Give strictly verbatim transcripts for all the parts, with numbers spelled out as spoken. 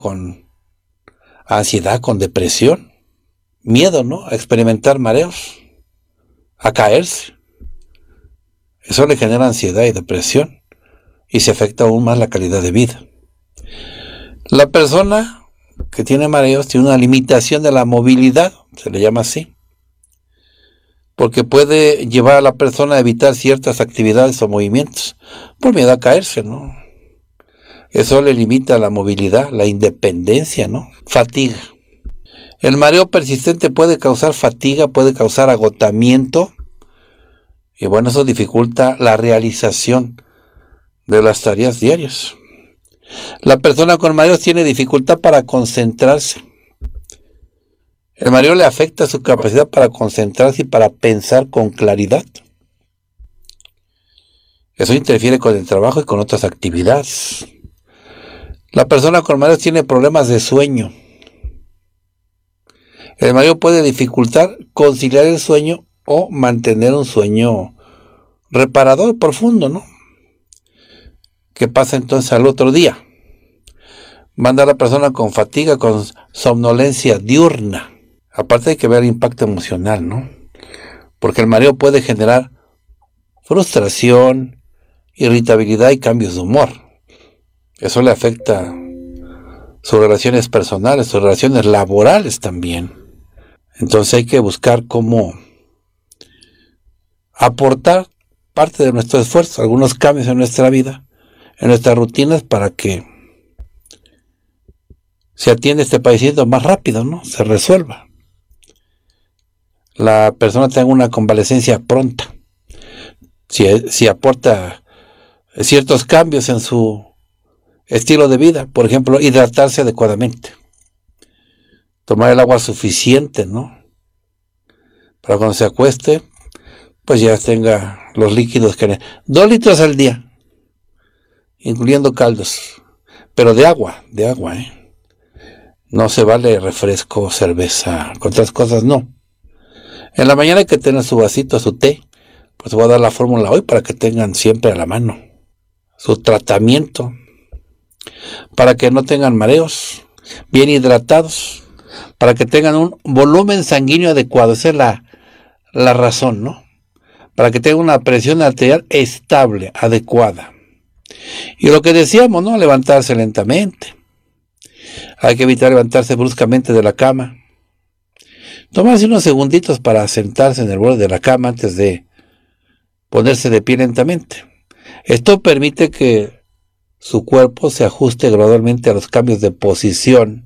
con ansiedad, con depresión, miedo, ¿no? A experimentar mareos, a caerse. Eso le genera ansiedad y depresión y se afecta aún más la calidad de vida. La persona que tiene mareos tiene una limitación de la movilidad, se le llama así, porque puede llevar a la persona a evitar ciertas actividades o movimientos por miedo a caerse, ¿no? Eso le limita la movilidad, la independencia, ¿no? Fatiga. El mareo persistente puede causar fatiga, puede causar agotamiento, y bueno, eso dificulta la realización de las tareas diarias. La persona con mareos tiene dificultad para concentrarse. El mareo le afecta su capacidad para concentrarse y para pensar con claridad. Eso interfiere con el trabajo y con otras actividades. La persona con mareos tiene problemas de sueño. El mareo puede dificultar conciliar el sueño o mantener un sueño reparador, profundo, ¿no? ¿Qué pasa entonces al otro día? Manda a la persona con fatiga, con somnolencia diurna. Aparte hay que ver el impacto emocional, ¿no? Porque el mareo puede generar frustración, irritabilidad y cambios de humor. Eso le afecta sus relaciones personales, sus relaciones laborales también. Entonces hay que buscar cómo aportar parte de nuestro esfuerzo, algunos cambios en nuestra vida, en nuestras rutinas, para que se atienda este padecimiento más rápido, ¿no? Se resuelva. La persona tenga una convalecencia pronta. Si, si aporta ciertos cambios en su estilo de vida, por ejemplo, hidratarse adecuadamente, tomar el agua suficiente, ¿no? Para cuando se acueste, pues ya tenga los líquidos que dos litros al día, incluyendo caldos, pero de agua, de agua, ¿eh? No se vale refresco, cerveza, con otras cosas no. En la mañana hay que tener su vasito, su té. Pues voy a dar la fórmula hoy para que tengan siempre a la mano su tratamiento, para que no tengan mareos, bien hidratados, para que tengan un volumen sanguíneo adecuado. Esa es la, la razón, ¿no? Para que tengan una presión arterial estable, adecuada. Y lo que decíamos, ¿no? Levantarse lentamente. Hay que evitar levantarse bruscamente de la cama. Tomarse unos segunditos para sentarse en el borde de la cama antes de ponerse de pie lentamente. Esto permite que su cuerpo se ajuste gradualmente a los cambios de posición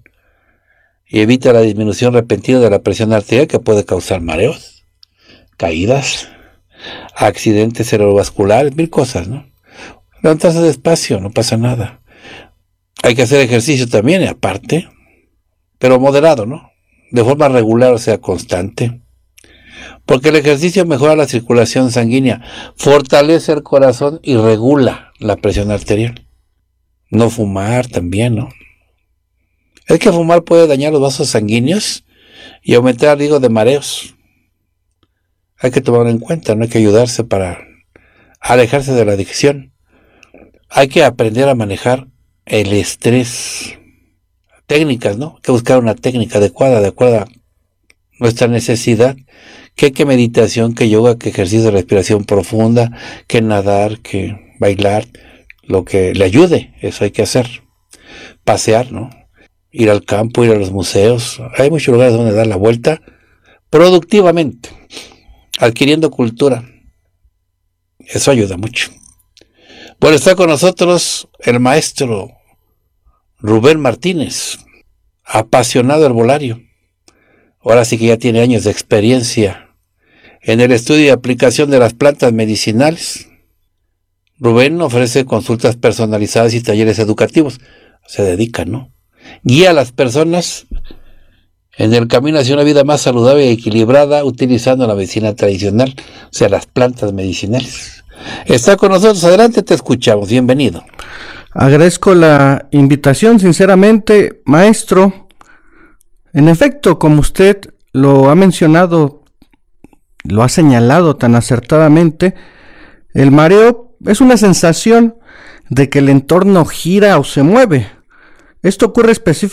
y evita la disminución repentina de la presión arterial, que puede causar mareos, caídas, accidentes cerebrovasculares, mil cosas, ¿no? Levantarse despacio, no pasa nada. Hay que hacer ejercicio también, y aparte, pero moderado, ¿no? De forma regular, o sea, constante. Porque el ejercicio mejora la circulación sanguínea, fortalece el corazón y regula la presión arterial. No fumar también, ¿no? Es que fumar puede dañar los vasos sanguíneos y aumentar el riesgo de mareos. Hay que tomarlo en cuenta, no hay que ayudarse para alejarse de la adicción. Hay que aprender a manejar el estrés. Técnicas, ¿no? Hay que buscar una técnica adecuada, de acuerdo a nuestra necesidad. Que, que meditación, que yoga, que ejercicio de respiración profunda, que nadar, que bailar, lo que le ayude, eso hay que hacer. Pasear, ¿no? Ir al campo, ir a los museos. Hay muchos lugares donde dar la vuelta productivamente, adquiriendo cultura. Eso ayuda mucho. Bueno, está con nosotros el maestro Rubén Martínez, apasionado herbolario. Ahora sí que ya tiene años de experiencia en el estudio y aplicación de las plantas medicinales. Rubén ofrece consultas personalizadas y talleres educativos. Se dedica, ¿no? Guía a las personas en el camino hacia una vida más saludable y equilibrada, utilizando la medicina tradicional, o sea, las plantas medicinales. Está con nosotros, adelante, te escuchamos, bienvenido. Agradezco la invitación, sinceramente, maestro. En efecto, como usted lo ha mencionado, lo ha señalado tan acertadamente, el mareo es una sensación de que el entorno gira o se mueve. Esto ocurre específicamente